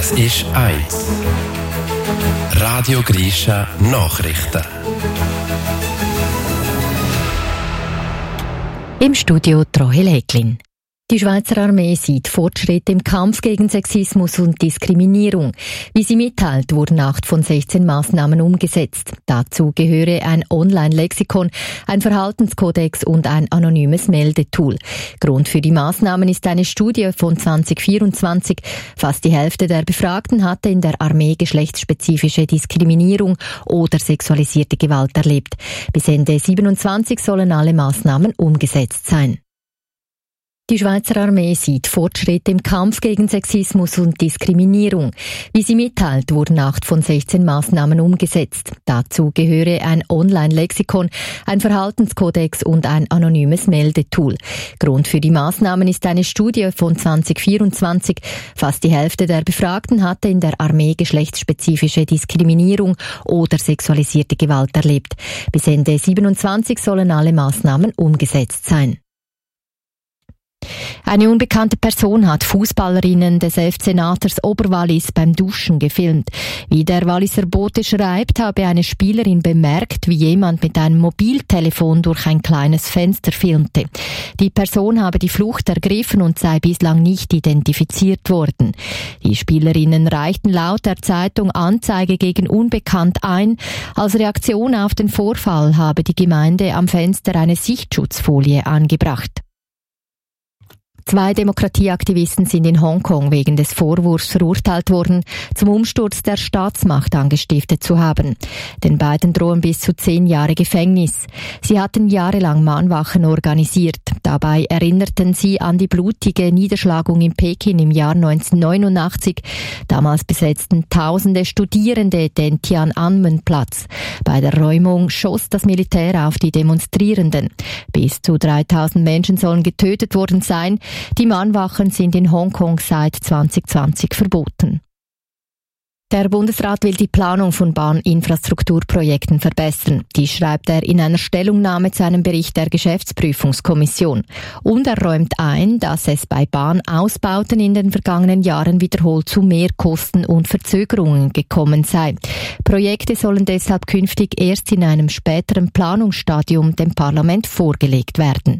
Es ist 1. Radio Grisha Nachrichten. Im Studio Rahel Häglin. Die Schweizer Armee sieht Fortschritte im Kampf gegen Sexismus und Diskriminierung. Wie sie mitteilt, wurden 8 von 16 Maßnahmen umgesetzt. Dazu gehöre ein Online-Lexikon, ein Verhaltenskodex und ein anonymes Meldetool. Grund für die Maßnahmen ist eine Studie von 2024. Fast die Hälfte der Befragten hatte in der Armee geschlechtsspezifische Diskriminierung oder sexualisierte Gewalt erlebt. Bis Ende 27 sollen alle Maßnahmen umgesetzt sein. Die Schweizer Armee sieht Fortschritte im Kampf gegen Sexismus und Diskriminierung. Wie sie mitteilt, wurden 8 von 16 Maßnahmen umgesetzt. Dazu gehöre ein Online-Lexikon, ein Verhaltenskodex und ein anonymes Meldetool. Grund für die Maßnahmen ist eine Studie von 2024. Fast die Hälfte der Befragten hatte in der Armee geschlechtsspezifische Diskriminierung oder sexualisierte Gewalt erlebt. Bis Ende 27 sollen alle Maßnahmen umgesetzt sein. Eine unbekannte Person hat Fußballerinnen des FC Naters Oberwallis beim Duschen gefilmt. Wie der Walliser Bote schreibt, habe eine Spielerin bemerkt, wie jemand mit einem Mobiltelefon durch ein kleines Fenster filmte. Die Person habe die Flucht ergriffen und sei bislang nicht identifiziert worden. Die Spielerinnen reichten laut der Zeitung Anzeige gegen Unbekannt ein. Als Reaktion auf den Vorfall habe die Gemeinde am Fenster eine Sichtschutzfolie angebracht. 2 Demokratieaktivisten sind in Hongkong wegen des Vorwurfs verurteilt worden, zum Umsturz der Staatsmacht angestiftet zu haben. Den beiden drohen bis zu 10 Jahre Gefängnis. Sie hatten jahrelang Mahnwachen organisiert. Dabei erinnerten sie an die blutige Niederschlagung in Peking im Jahr 1989. Damals besetzten tausende Studierende den Tiananmen-Platz. Bei der Räumung schoss das Militär auf die Demonstrierenden. Bis zu 3000 Menschen sollen getötet worden sein. Die Mahnwachen sind in Hongkong seit 2020 verboten. Der Bundesrat will die Planung von Bahninfrastrukturprojekten verbessern. Dies schreibt er in einer Stellungnahme zu einem Bericht der Geschäftsprüfungskommission. Und er räumt ein, dass es bei Bahnausbauten in den vergangenen Jahren wiederholt zu Mehrkosten und Verzögerungen gekommen sei. Projekte sollen deshalb künftig erst in einem späteren Planungsstadium dem Parlament vorgelegt werden.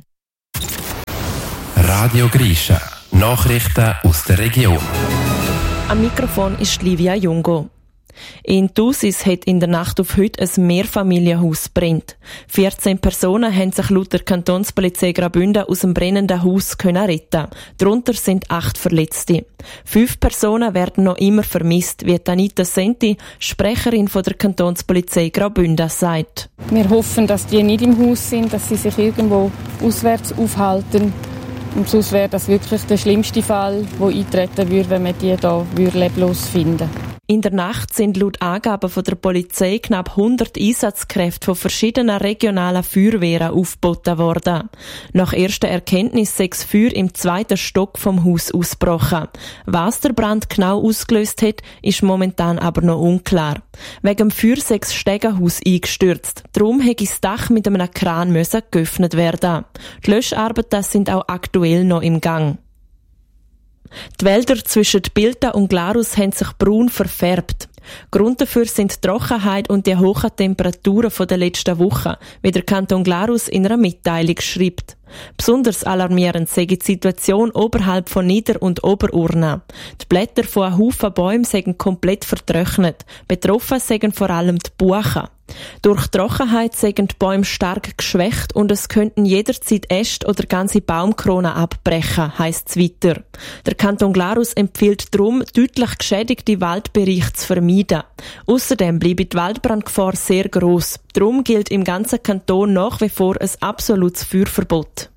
Radio Grisha Nachrichten aus der Region. Am Mikrofon ist Livia Jungo. In Thusis hat in der Nacht auf heute ein Mehrfamilienhaus brennt. 14 Personen haben sich laut der Kantonspolizei Graubünden aus dem brennenden Haus retten. Darunter sind 8 Verletzte. 5 Personen werden noch immer vermisst, wie Anita Senti, Sprecherin von der Kantonspolizei Graubünden, sagt. Wir hoffen, dass die nicht im Haus sind, dass sie sich irgendwo auswärts aufhalten. Und sonst wäre das wirklich der schlimmste Fall, der eintreten würde, wenn wir die hier leblos finden. In der Nacht sind laut Angaben von der Polizei knapp 100 Einsatzkräfte von verschiedenen regionalen Feuerwehren aufgeboten worden. Nach erster Erkenntnis sei das Feuer im 2. Stock vom Haus ausgebrochen. Was der Brand genau ausgelöst hat, ist momentan aber noch unklar. Wegen dem Feuer sei das Stegenhaus eingestürzt. Darum hätte das Dach mit einem Kran geöffnet werden. Die Löscharbeiten sind auch aktuell noch im Gang. Die Wälder zwischen Bilten und Glarus haben sich braun verfärbt. Grund dafür sind die Trockenheit und die hohen Temperaturen der letzten Wochen, wie der Kanton Glarus in einer Mitteilung schreibt. Besonders alarmierend sei die Situation oberhalb von Nieder- und Oberurna. Die Blätter von einem Haufen Bäumen seien komplett vertrocknet. Betroffen seien vor allem die Buchen. Durch Trockenheit seien die Bäume stark geschwächt und es könnten jederzeit Äste oder ganze Baumkronen abbrechen, heisst es weiter. Der Kanton Glarus empfiehlt darum, deutlich geschädigte Waldbereiche zu vermeiden. Außerdem bleibe die Waldbrandgefahr sehr gross. Darum gilt im ganzen Kanton nach wie vor ein absolutes Feuerverbot.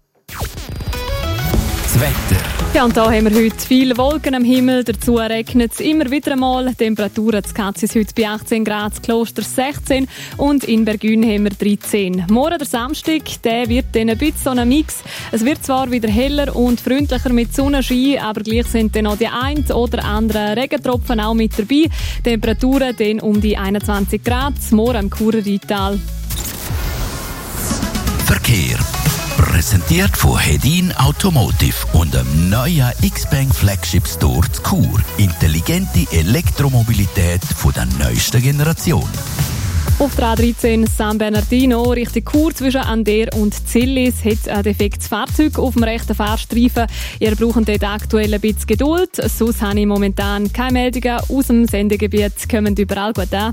Das Wetter. Ja, und da haben wir heute viele Wolken am Himmel. Dazu regnet es immer wieder einmal. Temperaturen zu Katzis heute bei 18 Grad, Kloster 16 und in Bergün haben wir 13. Morgen der Samstag, der wird dann ein bisschen so ein Mix. Es wird zwar wieder heller und freundlicher mit Sonnenschein, aber gleich sind dann noch die ein oder anderen Regentropfen auch mit dabei. Temperaturen dann um die 21 Grad, morgen am Churer Rheintal. Verkehr. präsentiert von Hedin Automotive und dem neuen X-Bank Flagship Store zu Chur. Intelligente Elektromobilität von der neuesten Generation. Auf der A13 San Bernardino Richtung Chur zwischen Ander und Zillis hat ein defektes Fahrzeug auf dem rechten Fahrstreifen. Ihr braucht dort aktuell ein bisschen Geduld. Sonst habe ich momentan keine Meldungen aus dem Sendegebiet. Kommen überall gut an.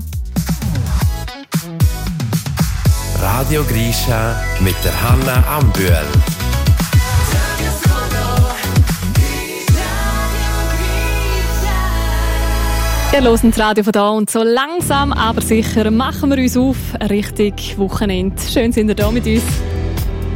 Radio Grisha mit der Hanna Ambühl. Ihr hört das Radio von da und so langsam, aber sicher machen wir uns auf Richtung Wochenende. Schön, sind ihr da mit uns.